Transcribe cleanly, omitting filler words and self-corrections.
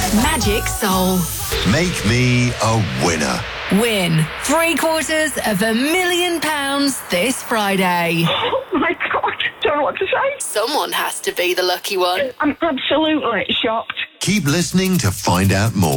Magic Soul. Make me a winner. Win £750,000 this Friday. Oh, my God. Don't know what to say. Someone has to be the lucky one. I'm absolutely shocked. Keep listening to find out more.